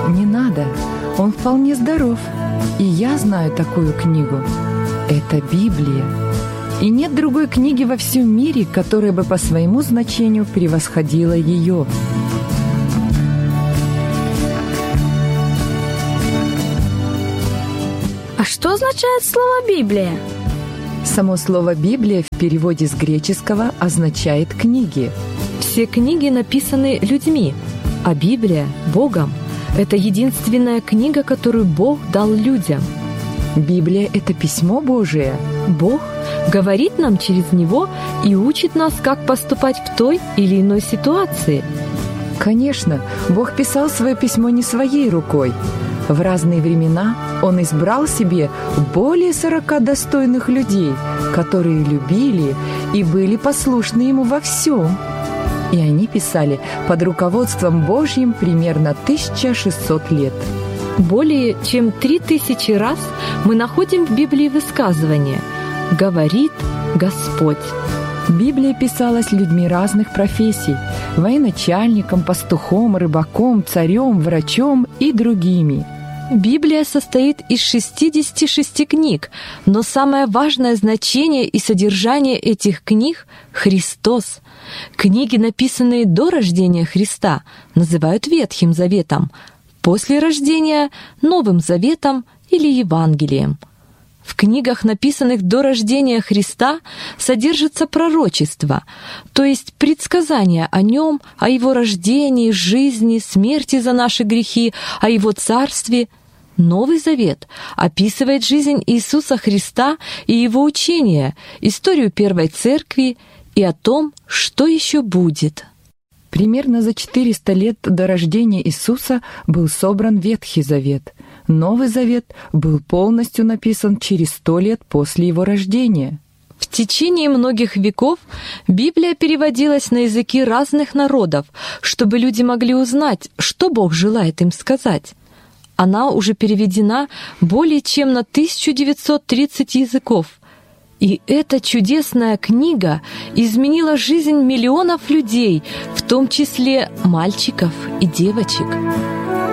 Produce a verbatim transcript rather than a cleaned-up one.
Не надо, он вполне здоров. И я знаю такую книгу. Это Библия. И нет другой книги во всем мире, которая бы по своему значению превосходила ее. А что означает слово «Библия»? Само слово «Библия» в переводе с греческого означает «книги». Все книги написаны людьми, а Библия – Богом. Это единственная книга, которую Бог дал людям. Библия – это письмо Божие. Бог говорит нам через него и учит нас, как поступать в той или иной ситуации. Конечно, Бог писал свое письмо не своей рукой. В разные времена Он избрал себе более сорока достойных людей, которые любили и были послушны Ему во всем. И они писали под руководством Божьим примерно тысяча шестьсот лет. Более чем три тысячи раз мы находим в Библии высказывание «Говорит Господь». Библия писалась людьми разных профессий – военачальником, пастухом, рыбаком, царем, врачом и другими. Библия состоит из шестидесяти шести книг, но самое важное значение и содержание этих книг – Христос. Книги, написанные до рождения Христа, называют Ветхим Заветом, после рождения – Новым Заветом или Евангелием. В книгах, написанных до рождения Христа, содержится пророчество, то есть предсказания о Нем, о Его рождении, жизни, смерти за наши грехи, о Его царстве. Новый Завет описывает жизнь Иисуса Христа и Его учение, историю Первой Церкви и о том, что еще будет. Примерно за четыреста лет до рождения Иисуса был собран Ветхий Завет. Новый Завет был полностью написан через сто лет после его рождения. В течение многих веков Библия переводилась на языки разных народов, чтобы люди могли узнать, что Бог желает им сказать. Она уже переведена более чем на тысяча девятьсот тридцать языков. И эта чудесная книга изменила жизнь миллионов людей, в том числе мальчиков и девочек.